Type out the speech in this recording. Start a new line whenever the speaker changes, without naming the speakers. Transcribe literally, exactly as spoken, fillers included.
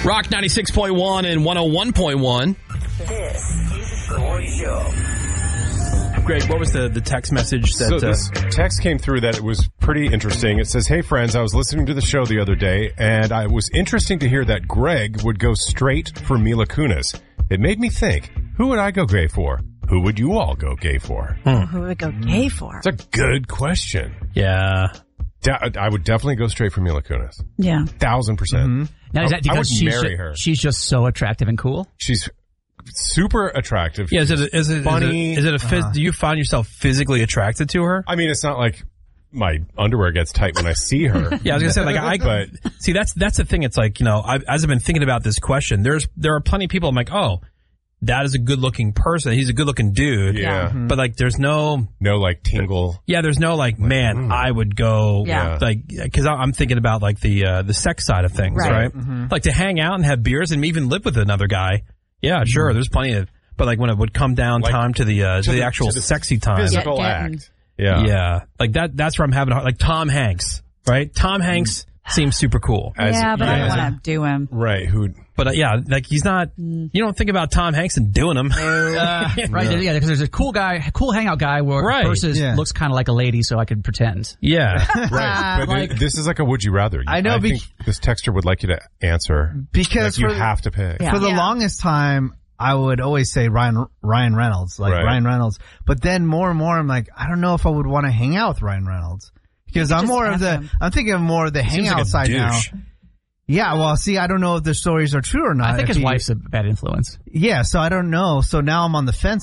Rock ninety-six point one and one oh one point one.
This is the Corey Show.
Greg, what was the, the text message that...
So this
uh,
text came through that it was pretty interesting. It says, hey, friends, I was listening to the show the other day, and it was interesting to hear that Greg would go straight for Mila Kunis. It made me think, who would I go gay for? Who would you all go gay for?
Hmm. Who would go gay for?
It's a good question.
Yeah.
De- I would definitely go straight for Mila Kunis.
Yeah.
Thousand percent.
Mm-hmm.
Now, is that
I, I would
because she's,
marry
ju-
her.
she's just so attractive and cool?
She's super attractive.
Yeah, is it, is it,
funny.
Is it, is it a phys-
uh,
do you find yourself physically attracted to her?
I mean, it's not like my underwear gets tight when I see her.
Yeah, I was gonna say, like, I,
but
see, that's, that's the thing. It's like, you know, I, as I've been thinking about this question, there's, there are plenty of people I'm like, oh, that is a good looking person. He's a good looking dude.
Yeah.
Mm-hmm. But like, there's no,
no like tingle.
yeah, there's no like, man,
mm.
I would go,
Yeah.
like, cause I'm thinking about like the, uh, the sex side of things,
Right.
right?
Mm-hmm.
Like to hang out and have beers and even live with another guy. Yeah, sure. There's plenty of, but like when it would come down
Like,
time to the, uh, to,
to
the,
the-
actual
to the
sexy time.
Physical
Get- getting-
act. Yeah.
Yeah. Like that, that's where I'm having a hard, like Tom Hanks, right? Tom Hanks seems super cool.
As-
yeah, but I don't
yeah.
want to do him.
Right. Who?
But uh, yeah, like he's not, you don't think about Tom Hanks and doing him.
Uh, right, yeah, because there's a cool guy, cool hangout guy where
Right.
versus
Yeah.
looks kind of like a lady, so I could pretend.
Yeah.
Right. But
like-
th- this is like a would you rather.
I know,
I
be-
think this texter would like you to answer
Because
like you
for,
have to pick.
Yeah.
for the longest time, I would always say Ryan Ryan Reynolds, like
Right.
Ryan Reynolds. But then more and more, I'm like, I don't know if I would want to hang out with Ryan Reynolds because
could
I'm
just
more of
ask
the.
him.
I'm thinking of more of the
Seems
hangout
like a
side now.
douche.
Yeah, well, see, I don't know if the stories are true or not.
I think
If
his
he-
wife's a bad influence.
Yeah, so I don't know. So now I'm on the fence.